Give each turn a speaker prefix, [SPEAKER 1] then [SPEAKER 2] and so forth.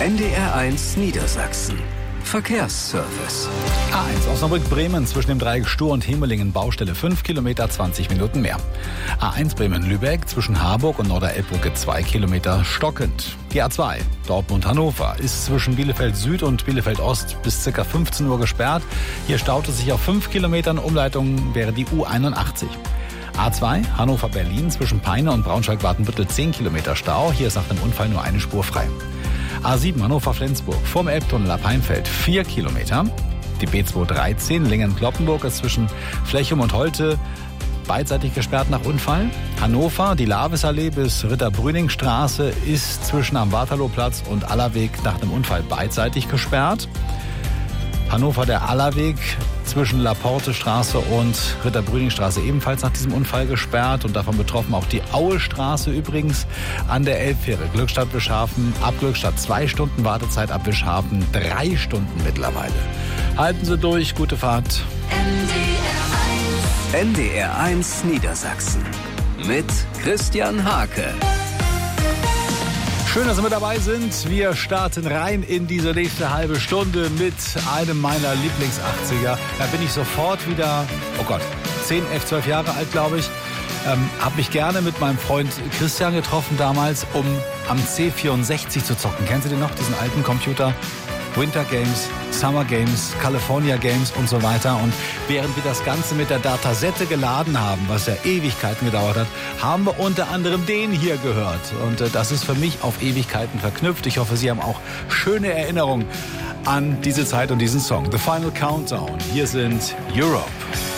[SPEAKER 1] NDR1 Niedersachsen. Verkehrsservice.
[SPEAKER 2] A1 Osnabrück-Bremen zwischen dem Dreieck Stur und Hemelingen Baustelle 5 Kilometer, 20 Minuten mehr. A1 Bremen-Lübeck zwischen Harburg und Norder-Elbbrücke 2 Kilometer stockend. Die A2 Dortmund-Hannover ist zwischen Bielefeld Süd und Bielefeld Ost bis ca. 15 Uhr gesperrt. Hier staut es sich auf 5 Kilometern. Umleitung wäre die U81. A2 Hannover-Berlin zwischen Peine und Braunschweig-Watenbüttel 10 Kilometer Stau. Hier ist nach dem Unfall nur eine Spur frei. A7 Hannover-Flensburg vorm Elbtunnel ab Heimfeld 4 Kilometer. Die B213 Lingen-Kloppenburg ist zwischen Flechum und Holte beidseitig gesperrt nach Unfall. Hannover, die Lavesallee bis Ritter-Brüning-Straße ist zwischen am Waterlooplatz und Allerweg nach dem Unfall beidseitig gesperrt. Hannover, der Allerweg zwischen Laporte-Straße und Ritter-Brüning-Straße ebenfalls nach diesem Unfall gesperrt und davon betroffen auch die Aue-Straße übrigens an der Elbfähre. Glückstadt-Wischhafen, ab Glückstadt 2 Stunden Wartezeit, ab Wischhafen 3 Stunden mittlerweile. Halten Sie durch, gute Fahrt.
[SPEAKER 1] NDR1 Niedersachsen mit Christian Hake.
[SPEAKER 2] Schön, dass Sie mit dabei sind. Wir starten rein in diese nächste halbe Stunde mit einem meiner Lieblings-80er. Da bin ich sofort wieder, 10, 11, 12 Jahre alt, glaube ich. Habe mich gerne mit meinem Freund Christian getroffen damals, um am C64 zu zocken. Kennen Sie den noch, diesen alten Computer? Winter Games, Summer Games, California Games und so weiter. Und während wir das Ganze mit der Datasette geladen haben, was ja Ewigkeiten gedauert hat, haben wir unter anderem den hier gehört. Und das ist für mich auf Ewigkeiten verknüpft. Ich hoffe, Sie haben auch schöne Erinnerungen an diese Zeit und diesen Song. The Final Countdown. Hier sind Europe.